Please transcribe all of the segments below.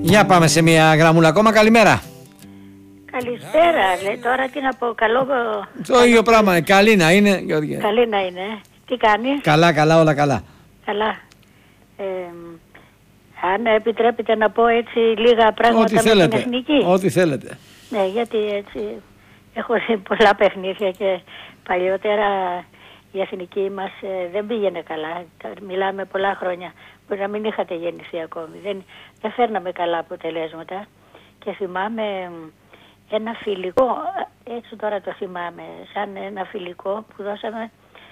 Για πάμε σε μια γραμμούλα ακόμα. Καλημέρα. Καλησπέρα. Λέει, τώρα τι να πω, καλό... Το ίδιο πράγμα. Καλή να είναι. Καλή να είναι. Τι κάνεις? Καλά, όλα καλά. Καλά. Αν επιτρέπετε να πω έτσι λίγα πράγματα με την εθνική. Ό,τι θέλετε. Ναι, γιατί έτσι έχω δει πολλά παιχνίδια και παλιότερα η εθνική μας δεν πήγαινε καλά. Μιλάμε πολλά χρόνια. Μπορεί να μην είχατε γεννηθεί ακόμη. Δεν φέρναμε καλά αποτελέσματα. Και θυμάμαι ένα φιλικό, έτσι τώρα το θυμάμαι, σαν ένα φιλικό που δώσαμε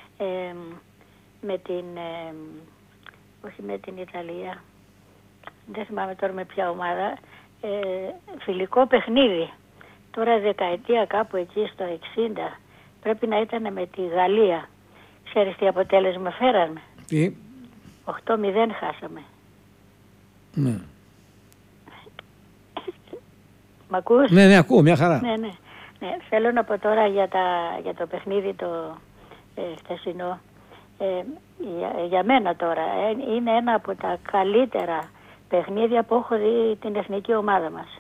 με την, όχι με την Ιταλία, δεν θυμάμαι τώρα με ποια ομάδα, φιλικό παιχνίδι. Τώρα δεκαετία κάπου εκεί στο 60, πρέπει να ήταν με τη Γαλλία. Ξέρεις τι αποτέλεσμα φέραμε? Τι? 8-0 χάσαμε. Ναι. Μ' ακούς? Ναι, ακούω, μια χαρά. Ναι. Θέλω να πω τώρα για το παιχνίδι το χθεσινό. Για μένα τώρα είναι ένα από τα καλύτερα παιχνίδια που έχω δει την εθνική ομάδα μας.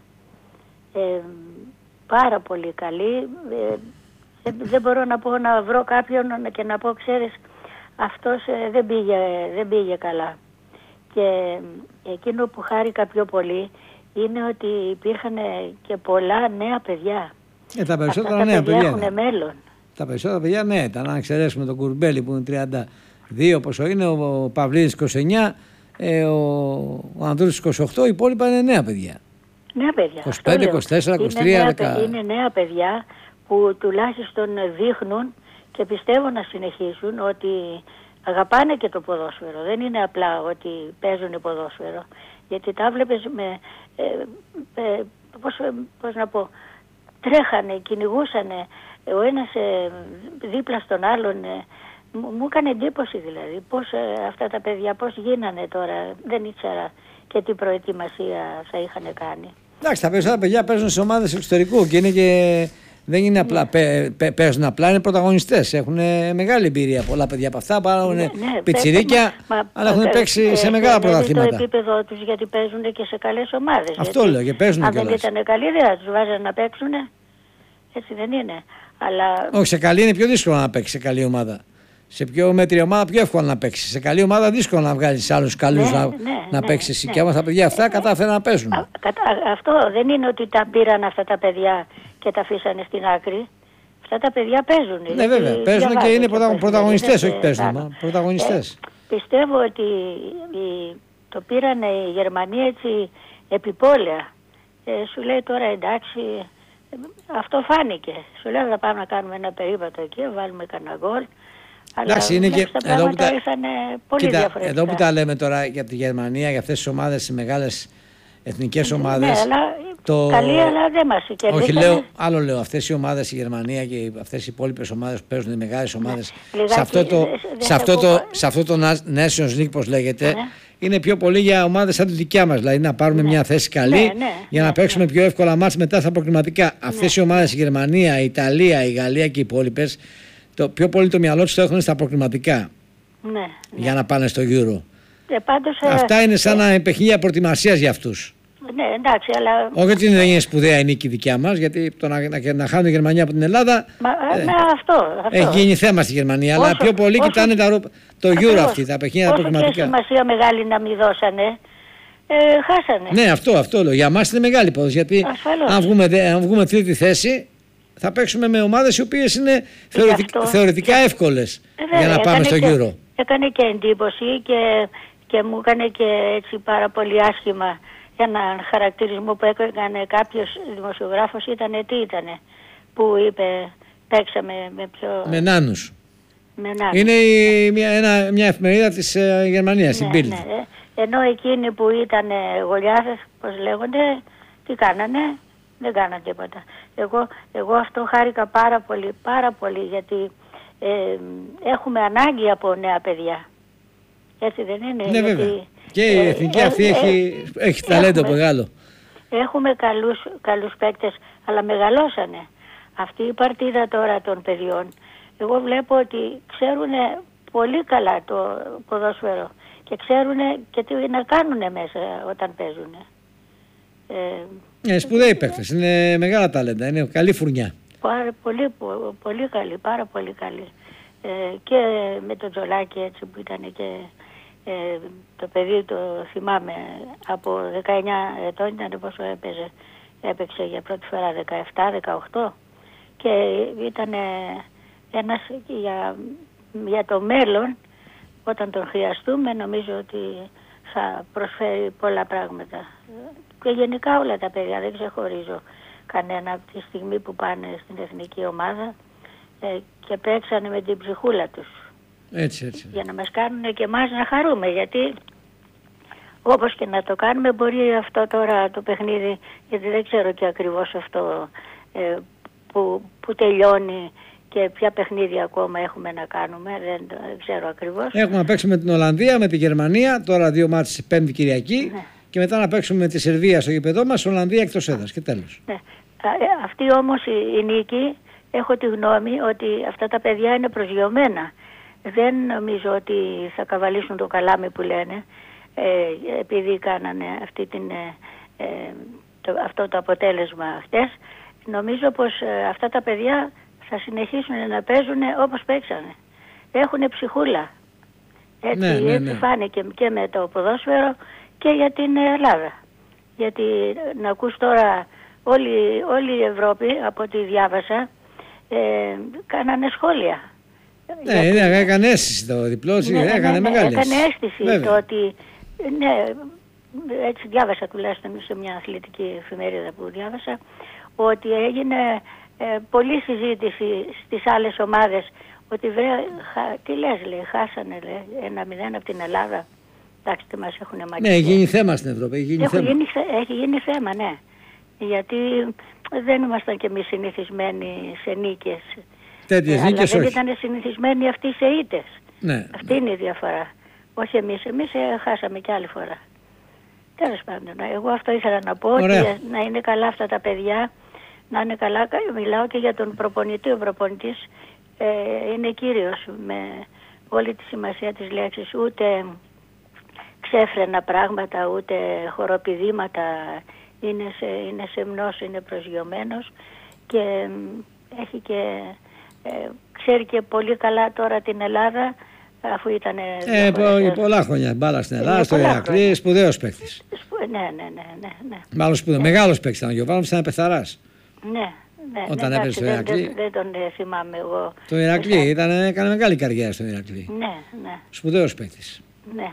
Πάρα πολύ καλή. Δεν μπορώ να βρω κάποιον και να πω, ξέρεις, αυτός δεν πήγε καλά. Και εκείνο που χάρηκα πιο πολύ είναι ότι υπήρχαν και πολλά νέα παιδιά. Τα περισσότερα αυτά νέα παιδιά έχουν μέλλον. Τα περισσότερα παιδιά ναι, αν εξαιρέσουμε τον Κουρμπέλη που είναι 32 πόσο είναι, ο Παυλίδης 29, ο Ανδρούτης 28, οι υπόλοιπα είναι νέα παιδιά. Νέα παιδιά. 25, 24, 23, είναι νέα παιδιά που τουλάχιστον δείχνουν και πιστεύω να συνεχίσουν ότι αγαπάνε και το ποδόσφαιρο. Δεν είναι απλά ότι παίζουν ποδόσφαιρο. Γιατί τα βλέπεις πώς να πω, τρέχανε, κυνηγούσανε ο ένας δίπλα στον άλλον. Μου έκανε εντύπωση δηλαδή πώς αυτά τα παιδιά πώς γίνανε τώρα. Δεν ήξερα και τι προετοιμασία θα είχαν κάνει. Εντάξει, τα περισσότερα παιδιά παίζουν σε ομάδες εξωτερικού και είναι και... Δεν είναι απλά, παίζουν απλά, είναι πρωταγωνιστές. Έχουν μεγάλη εμπειρία πολλά παιδιά από αυτά. Πάρουν πιτσιρίκια, αλλά έχουν παίξει σε μεγάλα πρωταθλήματα. Το επίπεδο τους, γιατί παίζουν και σε καλές ομάδες. Αυτό λέω και παίζουν αν κιόλας. δεν ήταν καλή, δεν θα τους βάζανε να παίξουν. Έτσι δεν είναι. Αλλά... Όχι, σε καλή είναι πιο δύσκολο να παίξει σε καλή ομάδα. Σε πιο μέτρια ομάδα πιο εύκολο να παίξει. Σε καλή ομάδα δύσκολο να βγάλεις άλλους καλούς να παίξεις. Και όμως τα παιδιά αυτά κατάφεραν να παίζουν. Αυτό δεν είναι ότι τα πήραν αυτά τα παιδιά και τα αφήσανε στην άκρη. Αυτά τα παιδιά παίζουν. Ναι, βέβαια. Παίζουν και είναι πρωταγωνιστές, όχι παίζουν. Πρωταγωνιστές. Πιστεύω ότι το πήραν οι Γερμανοί έτσι επιπόλαια. Σου λέει τώρα εντάξει, αυτό φάνηκε. Σου λέει θα πάμε να κάνουμε ένα περίπατο εκεί, βάλουμε κανένα γκολ. Εντάξει, είναι και εδώ που τα λέμε τώρα για τη Γερμανία, για αυτές τις ομάδες, τις μεγάλες εθνικές ομάδες. Ναι, αλλά καλή, αλλά δεν μας κερδίσανε. Όχι, λέω, αυτές οι ομάδες, η Γερμανία και αυτές οι υπόλοιπες ομάδες που παίζουν οι μεγάλες ομάδες, σε αυτό το Nations League, πώς λέγεται, είναι πιο πολύ για ομάδες σαν τη δικιά μας. Δηλαδή να πάρουμε μια θέση καλή για να παίξουμε πιο εύκολα μάτς μετά στα προκριματικά. Αυτές οι ομάδες, η Γερμανία, η Ιταλία, η Γαλλία και οι υπόλοιπες, το πιο πολύ το μυαλό τους το έχουν στα προκριματικά. Για να πάνε στο Euro. Αυτά είναι σαν παιχνίδια προετοιμασίας για αυτούς. Ναι, εντάξει, αλλά... Όχι ότι δεν είναι σπουδαία η νίκη δικιά μας, γιατί να χάνουν η Γερμανία από την Ελλάδα αυτό. έχει γίνει θέμα στη Γερμανία, αλλά πιο πολύ κοιτάνε το Euro αυτή, τα παιχνίδια προκριματικά. Όσο και σημασία μεγάλη να μην δώσανε, χάσανε. Ναι, αυτό λέω. Για μας είναι μεγάλη υπόθεση, γιατί αν βγούμε τρίτη θέση, θα παίξουμε με ομάδες οι οποίες είναι θεωρητικά εύκολες για να πάμε στο Euro. Έκανε και εντύπωση και μου έκανε και έτσι πάρα πολύ άσχημα ένα χαρακτηρισμό που έκανε κάποιος δημοσιογράφος. Τι ήτανε που είπε παίξαμε με πιο... Με νάνους. Είναι μια εφημερίδα της Γερμανίας, η Bild. Ναι. Ενώ εκείνοι που ήταν γολιάδες, πώς λέγονται, τι κάνανε? Δεν κάνανε τίποτα. Εγώ αυτό χάρηκα πάρα πολύ, γιατί έχουμε ανάγκη από νέα παιδιά. Έτσι δεν είναι? Ναι, βέβαια. Και η εθνική αυτή έχει ταλέντο μεγάλο. Έχουμε καλούς παίκτες, αλλά μεγαλώσανε. Αυτή η παρτίδα τώρα των παιδιών, εγώ βλέπω ότι ξέρουν πολύ καλά το ποδόσφαιρο και ξέρουν και τι να κάνουν μέσα όταν παίζουν. Σπουδαίοι παίκτες, είναι μεγάλα τάλεντα, είναι καλή φουρνιά. Πολύ καλή, πάρα πολύ καλή. Και με τον Τζολάκη έτσι που ήταν και το παιδί, το θυμάμαι, από 19 ετών ήταν πόσο έπαιξε για πρώτη φορά, 17-18, και ήταν ένας για το μέλλον, όταν τον χρειαστούμε, νομίζω ότι θα προσφέρει πολλά πράγματα. Και γενικά όλα τα παιδιά, δεν ξεχωρίζω κανένα, από τη στιγμή που πάνε στην εθνική ομάδα και παίξανε με την ψυχούλα τους. Έτσι. Για να μας κάνουν και εμάς να χαρούμε, γιατί όπως και να το κάνουμε, μπορεί αυτό τώρα το παιχνίδι, γιατί δεν ξέρω και ακριβώς αυτό που τελειώνει και ποια παιχνίδια ακόμα έχουμε να κάνουμε, δεν ξέρω ακριβώς. Έχουμε να παίξουμε με την Ολλανδία, με τη Γερμανία, τώρα 2 μάτς Πέμπτη Κυριακή, ναι. Και μετά να παίξουμε με τη Σερβία στο γήπεδό μας, Ολλανδία εκτός έδρας και τέλος. Ναι. Αυτή όμως η νίκη, έχω τη γνώμη ότι αυτά τα παιδιά είναι προσγειωμένα. Δεν νομίζω ότι θα καβαλήσουν το καλάμι που λένε, επειδή κάνανε αυτό το αποτέλεσμα χτες. Νομίζω πως αυτά τα παιδιά θα συνεχίσουν να παίζουν όπως παίξανε. Έχουν ψυχούλα. Έτσι φάνηκε και με το ποδόσφαιρο και για την Ελλάδα. Γιατί να ακούς τώρα όλη η Ευρώπη, από ό,τι διάβασα, κάνανε σχόλια. Έκανε αίσθηση το διπλό, έκανε μεγάλη αίσθηση. Έκανε αίσθηση το ότι, ναι, έτσι διάβασα τουλάχιστον σε μια αθλητική εφημερίδα που διάβασα, ότι έγινε πολλή συζήτηση στις άλλες ομάδες, ότι τι λες, λέει, χάσανε 1-0 από την Ελλάδα. Εντάξει, μας έχουν μαγική. Ναι, έχει γίνει θέμα στην Ευρώπη. Έχει γίνει θέμα, ναι. Γιατί δεν ήμασταν κι εμείς συνηθισμένοι σε νίκες. Τέτοιες νίκες όχι. Δεν ήταν συνηθισμένοι αυτοί σε ήττες. Ναι. Αυτή είναι η διαφορά. Όχι εμείς. Εμείς χάσαμε κι άλλη φορά. Τέλος πάντων, εγώ αυτό ήθελα να πω. Ότι να είναι καλά αυτά τα παιδιά. Να είναι καλά. Μιλάω και για τον προπονητή. Ο προπονητής είναι κύριος με όλη τη σημασία της λέξης. Ούτε ξέφρενα πράγματα, ούτε χοροπηδήματα. Είναι σεμνός, είναι προσγειωμένος και έχει και ξέρει και πολύ καλά τώρα την Ελλάδα, αφού ήταν πολλά χρόνια μπάλα στην Ελλάδα, στο Ηρακλή, σπουδαίος παίκτης. Ναι. Μάλλον μεγάλος παίκτης ήταν ο Γιωβάνοβιτς, ήταν πεθαράς. Ναι. Όταν έπαιζε στο Ηρακλή. Δεν τον θυμάμαι εγώ. Το Ηρακλή, έκανε μεγάλη καριέρα στο Ηρακλή. Ναι. Σπουδαίος παίκτης. Ναι.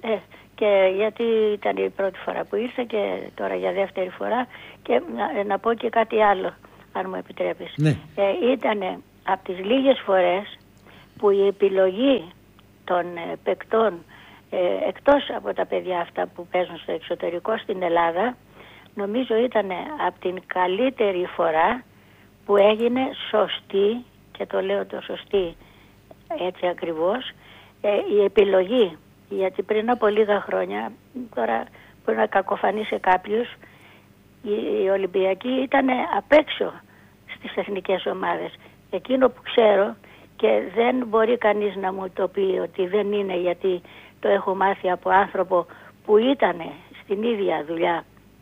Και γιατί ήταν η πρώτη φορά που ήρθε και τώρα για δεύτερη φορά, και να πω και κάτι άλλο, αν μου επιτρέπεις. Ναι. Ήταν από τις λίγες φορές που η επιλογή των παικτών, εκτός από τα παιδιά αυτά που παίζουν στο εξωτερικό στην Ελλάδα, νομίζω ήταν από την καλύτερη φορά που έγινε σωστή, και το λέω το σωστή έτσι ακριβώς, η επιλογή. Γιατί πριν από λίγα χρόνια, τώρα μπορεί να κακοφανεί σε κάποιους, οι Ολυμπιακοί ήταν απ' έξω στις εθνικές ομάδες. Εκείνο που ξέρω, και δεν μπορεί κανείς να μου το πει ότι δεν είναι, γιατί το έχω μάθει από άνθρωπο που ήταν στην ίδια δουλειά,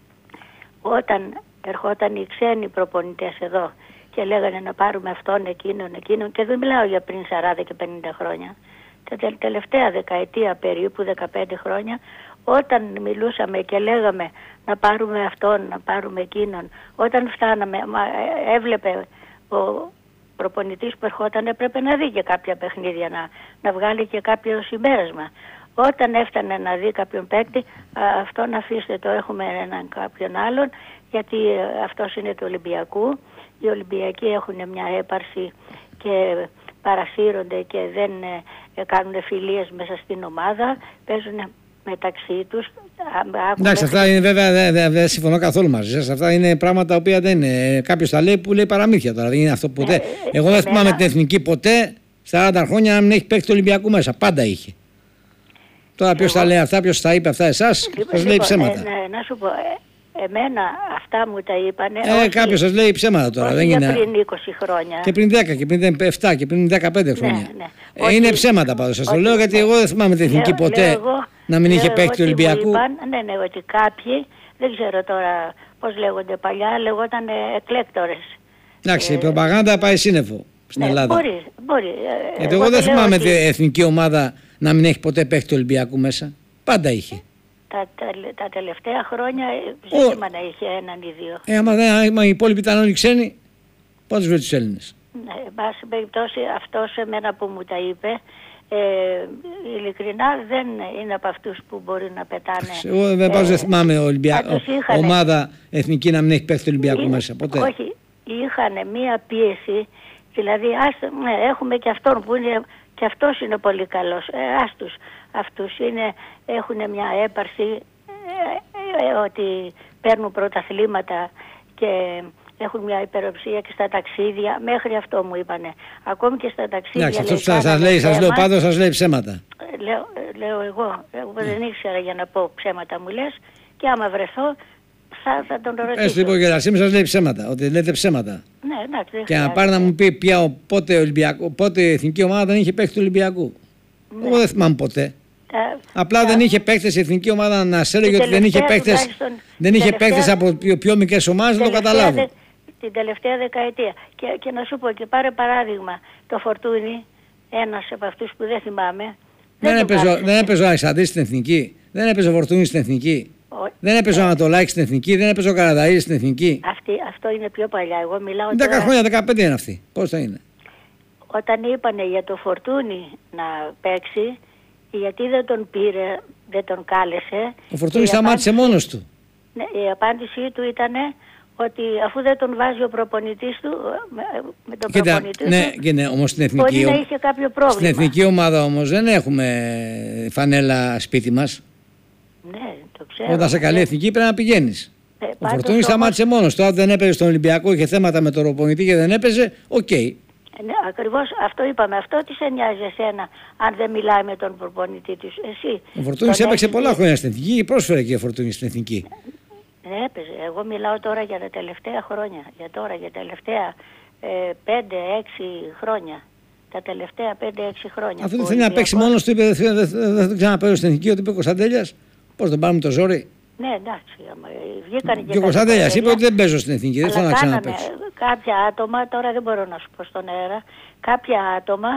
όταν ερχόταν οι ξένοι προπονητές εδώ και λέγανε να πάρουμε αυτόν, εκείνον, και δεν μιλάω για πριν 40 και 50 χρόνια, τα τελευταία δεκαετία περίπου, 15 χρόνια, όταν μιλούσαμε και λέγαμε να πάρουμε αυτόν, να πάρουμε εκείνον, όταν φτάναμε, έβλεπε ο προπονητής που ερχόταν, έπρεπε να δει και κάποια παιχνίδια, να βγάλει και κάποιο συμπέρασμα. Όταν έφτανε να δει κάποιον παίκτη, αυτόν αφήστε το, έχουμε έναν κάποιον άλλον, γιατί αυτός είναι του Ολυμπιακού. Οι Ολυμπιακοί έχουν μια έπαρση και παρασύρονται και δεν κάνουν φιλίες μέσα στην ομάδα, παίζουν μεταξύ τους. Εντάξει, αυτά είναι, βέβαια δεν συμφωνώ καθόλου μαζί σας. Αυτά είναι πράγματα τα οποία δεν είναι. Κάποιος τα λέει που λέει παραμύθια τώρα. Δεν είναι αυτό ποτέ. Εγώ δεν θυμάμαι την εθνική ποτέ 40 χρόνια να μην έχει παίξει του Ολυμπιακού μέσα. Πάντα είχε. Τώρα ποιος τα λέει αυτά, ποιος τα είπε αυτά εσάς, σας λέει ψέματα. Να σου πω, Εμένα αυτά μου τα είπανε. Κάποιος σας λέει ψέματα τώρα. Δεν είναι πριν 20 χρόνια. Και πριν 10 και πριν 7 και πριν 15 χρόνια. Ναι. Είναι ψέματα πάντως. Σας το λέω γιατί εγώ δεν θυμάμαι την εθνική ποτέ να μην είχε παίκτη του Ολυμπιακού. Ναι, ότι κάποιοι, δεν ξέρω τώρα πώς λέγονται παλιά, λεγόταν εκλέκτορες. Εντάξει, η προπαγάνδα πάει σύννεφο στην Ελλάδα. Μπορεί. Γιατί εγώ δεν θυμάμαι την εθνική ομάδα να μην έχει ποτέ παίκτη του Ολυμπιακού μέσα. Πάντα είχε. Τα τελευταία χρόνια ζήτημα να είχε έναν ή δύο. Άμα οι υπόλοιποι ήταν όλοι ξένοι, πώς βρει τους Έλληνες. Ναι, εν πάση περιπτώσει αυτός εμένα που μου τα είπε, ειλικρινά δεν είναι από αυτούς που μπορεί να πετάνε. Εγώ δεν θυμάμαι ομάδα εθνική να μην έχει παίκτη του Ολυμπιακού μέσα. Ποτέ. Όχι, είχαν μία πίεση, δηλαδή έχουμε και αυτόν που είναι, και αυτός είναι πολύ καλός. Αυτούς έχουν μια έπαρση ότι παίρνουν πρωταθλήματα και έχουν μια υπεροψία και στα ταξίδια. Μέχρι αυτό μου είπανε. Ακόμη και στα ταξίδια. Εντάξει, αυτό σας λέω πάντως, σας λέει ψέματα. Λέω εγώ δεν ήξερα για να πω ψέματα μου λες, και άμα βρεθώ θα τον ρωτήσω. Έστω λοιπόν Γερασίμη σας λέει ψέματα, ότι λέτε ψέματα. Ναι, εντάξει, και να πάρει να μου πει πότε η εθνική ομάδα δεν είχε παίκτη του Ολυμπιακού. Ναι. Εγώ δεν θυμάμαι ποτέ. Απλά δεν είχε παίκτες η εθνική ομάδα, να σε έλεγε ότι δεν είχε παίκτες από πιο μικρές ομάδες, δεν το καταλάβω. Την τελευταία δεκαετία. Και να σου πω και πάρε παράδειγμα το Φορτούνι, ένας από αυτούς που δεν θυμάμαι. Δεν έπαιζε ο Αλεξανδρής στην εθνική, δεν έπαιζε ο Φορτούνις στην εθνική. Δεν έπαιζε ο Ανατολάκης στην εθνική, δεν έπαιζε ο Καραδαΐδης στην εθνική. Αυτό είναι πιο παλιά. Εγώ μιλάω 10 χρόνια, 15 είναι αυτή. Πώς θα είναι. Όταν είπανε για το Φορτούνι να παίξει, γιατί δεν τον πήρε, δεν τον κάλεσε. Ο Φορτούνης σταμάτησε μόνος του. Ναι, η απάντησή του ήταν ότι αφού δεν τον βάζει ο προπονητής του, με τον προπονητή του, ναι, όμως στην εθνική, μπορεί να είχε κάποιο πρόβλημα. Στην εθνική ομάδα όμως δεν έχουμε φανέλα σπίτι μας. Ναι, το ξέρω. Όταν σε καλή εθνική πρέπει να πηγαίνεις. Ο Φορτούνης σταμάτησε μόνος του. Αν δεν έπαιζε στον Ολυμπιακό, είχε θέματα με τον προπονητή και δεν έπαιζε, οκ. Ναι, ακριβώς αυτό είπαμε. Αυτό τι σε νοιάζει εσένα, αν δεν μιλάει με τον προπονητή του. Εσύ. Ο Φορτούνης έπαιξε πολλά χρόνια στην εθνική, πρόσφερε και ο Φορτούνης στην εθνική. Ναι, έπαιζε. Εγώ μιλάω τώρα για τα τελευταία χρόνια. Για τα τελευταία 5-6 χρόνια. Τα τελευταία 5-6 χρόνια. Αφού δεν θέλει να παίξει μόνος του, είπε δεν ξαναπαίρω στην εθνική, ότι είπε ο Κωνσταντέλιας. Πώς τον πάρουμε το ζόρι. Ναι, εντάξει. Βγήκαν και ο Κωνσταντέλιας είπε ότι δεν παίζω στην εθνική, δεν θέλω να ξαναπαίξω. Κάποια άτομα, τώρα δεν μπορώ να σου πω στον αέρα, κάποια άτομα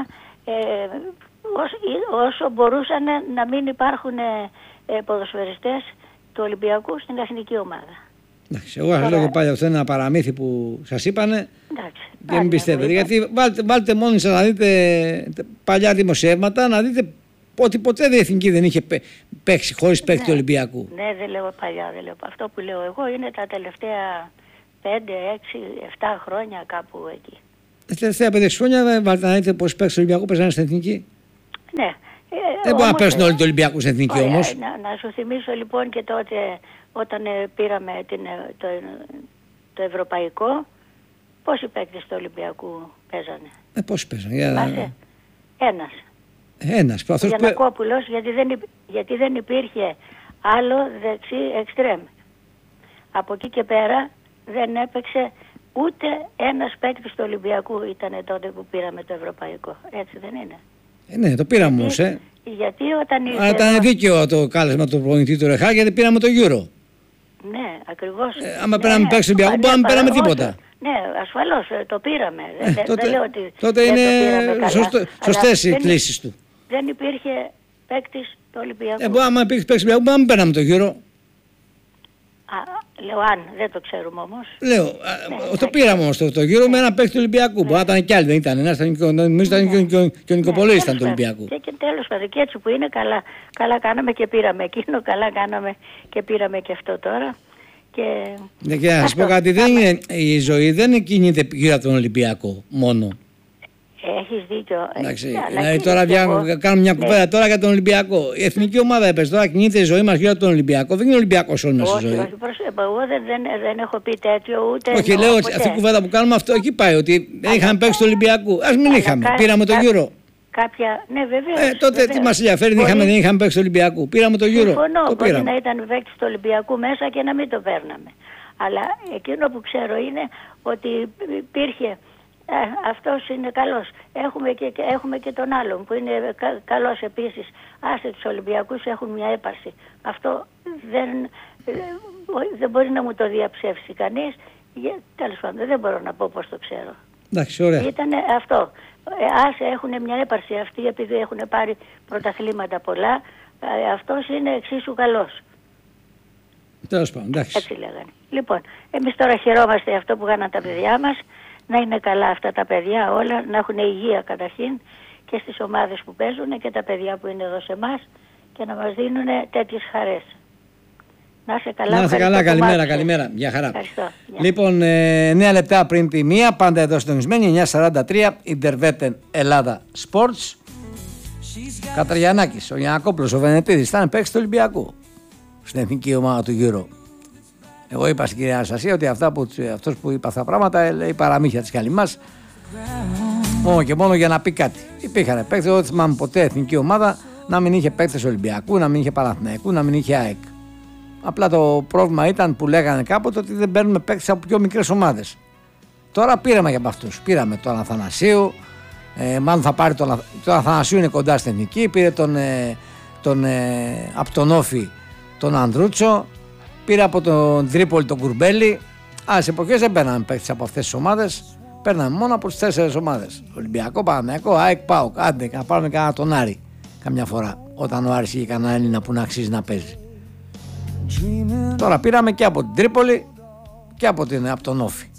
όσο μπορούσαν να μην υπάρχουν ποδοσφαιριστές του Ολυμπιακού στην εθνική ομάδα. Εντάξει, εγώ σας λέω και πάλι αυτό είναι ένα παραμύθι που σας είπανε και μην πιστεύετε. Γιατί βάλτε μόνοι σας να δείτε παλιά δημοσιεύματα, να δείτε ότι ποτέ η εθνική δεν είχε παίξει χωρίς παίκτη του Ολυμπιακού. Ναι, δεν λέω παλιά, δεν λέω. Αυτό που λέω εγώ είναι τα τελευταία 5, 6, 7 χρόνια κάπου εκεί. Τα τελευταία 5-6 χρόνια δεν βάλτε να δείτε πόσοι παίκτες του Ολυμπιακού παίζανε στην εθνική. Ναι. Δεν μπορεί να παίζουν όλοι του Ολυμπιακού στην εθνική όμως. Να σου θυμίσω λοιπόν και τότε όταν πήραμε το ευρωπαϊκό, πόσοι παίκτες του Ολυμπιακού παίζανε. Πόσοι παίζανε. Ένας. Ο Γιαννακόπουλος, γιατί δεν υπήρχε άλλο δεξί εξτρέμ. Από εκεί και πέρα δεν έπαιξε ούτε ένας παίκτης του Ολυμπιακού ήταν τότε που πήραμε το ευρωπαϊκό. Έτσι δεν είναι. Ναι, το πήραμε όμως. Γιατί όταν ήρθε... Αλλά ήταν δίκαιο το κάλεσμα του προπονητή του Ρεχά, γιατί πήραμε το Euro. Ναι, ακριβώς. Άμα πέραμε παίξει του Ολυμπιακού, δεν πέραμε τίποτα. Ναι, ασφαλώς το πήραμε. Δεν λέω ότι τότε είναι σωστές οι κλήσεις του. Δεν υπήρχε παίκτης του Ολυμπιακού. Άμα υπήρχε παίκτης του Ολυμπιακού, δεν πέραμε το Euro. Λέω αν, δεν το ξέρουμε όμως. Λέω, το πήραμε όμως το Euro με ένα παίκτη του Ολυμπιακού. Μπορεί να ήταν κι άλλοι, δεν ήταν ένας, νομίζω ήταν και ο Νικοπολίδης ήταν του Ολυμπιακού. Και τέλος πάντων, και έτσι που είναι, καλά κάναμε και πήραμε εκείνο, καλά κάναμε και πήραμε και αυτό τώρα. Και να σας πω κάτι, η ζωή δεν κινείται γύρω από τον Ολυμπιακό μόνο. Έχεις δίκιο. Δηλαδή τώρα κάνουμε μια κουβέντα τώρα για τον Ολυμπιακό. Η εθνική ομάδα έπαιζε, τώρα κινείται η ζωή μας γύρω από τον Ολυμπιακό. Δεν είναι Ολυμπιακός όλη μας η ζωή. Όχι, εγώ δεν έχω πει τέτοιο ούτε. Όχι, λέω ότι αυτή η κουβέντα που κάνουμε αυτό εκεί πάει. Ότι δεν είχαμε παίξει του Ολυμπιακού. Ας μην είχαμε. Πήραμε το Euro. κάποια. Ναι, βεβαίως. Τότε τι μας ενδιαφέρει, δεν είχαμε παίξει του Ολυμπιακού. Πήραμε το Euro. Συμφωνώ, μπορεί να ήταν παίκτης του Ολυμπιακού μέσα και να μην το παίρναμε. Αλλά εκείνο που ξέρω είναι ότι υπήρχε. Αυτός είναι καλός. Έχουμε και τον άλλον που είναι καλός επίσης. Άσε τους Ολυμπιακούς έχουν μια έπαρση. Αυτό δεν μπορεί να μου το διαψεύσει κανείς. Τέλος πάντων, δεν μπορώ να πω πώς το ξέρω. Εντάξει, ωραία. Ήταν αυτό. Άσε έχουν μια έπαρση αυτοί επειδή έχουν πάρει πρωταθλήματα πολλά. Αυτός είναι εξίσου καλός. Τέλος πάντων, εντάξει. Έτσι λέγανε. Λοιπόν, εμείς τώρα χαιρόμαστε αυτό που κάναν τα παιδιά μας. Να είναι καλά αυτά τα παιδιά όλα, να έχουν υγεία καταρχήν και στις ομάδες που παίζουν και τα παιδιά που είναι εδώ σε εμάς και να μας δίνουν τέτοιες χαρές. Να είσαι καλά. Να είσαι καλά, καλημέρα. Γεια χαρά. Ευχαριστώ. Λοιπόν, 9 λεπτά πριν τη 1, πάντα εδώ συντονισμένοι, 9:43, Ιντερβέτεν Ελλάδα Sports. Καταριανάκης, ο Γιαννακόπουλος, ο Βενετίδης, ήταν παίκτης του Ολυμπιακού στην εθνική ομάδα του Euro. Εγώ είπα στην κυρία Αναστασία ότι αυτός που είπα αυτά τα πράγματα λέει παραμύθια της Καλυμάς, μόνο και μόνο για να πει κάτι. Υπήρχαν παίκτες, εγώ θυμάμαι ποτέ εθνική ομάδα να μην είχε παίκτες Ολυμπιακού, να μην είχε Παναθηναϊκού, να μην είχε ΑΕΚ. Απλά το πρόβλημα ήταν που λέγανε κάποτε ότι δεν παίρνουμε παίκτες από πιο μικρές ομάδες. Τώρα πήραμε και από αυτούς. Πήραμε τον Αθανασίου, μάλλον θα πάρει τον Αθανασίου, είναι κοντά στην εθνική. Πήρε από τον Όφη τον Ανδρούτσο. Πήρε από τον Τρίπολη τον Κουρμπέλη. Άλλες εποχές δεν παίρναμε παίκτες από αυτές τις ομάδες. Παίρναμε μόνο από τις 4 ομάδες. Ολυμπιακό, Παναθηναϊκό, ΑΕΚ, ΠΑΟΚ. Άντε να πάρουμε κανένα τον Άρη καμιά φορά. Όταν ο Άρης είχε κανένα Έλληνα που να αξίζει να παίζει. Τώρα πήραμε και από την Τρίπολη και από τον Όφη.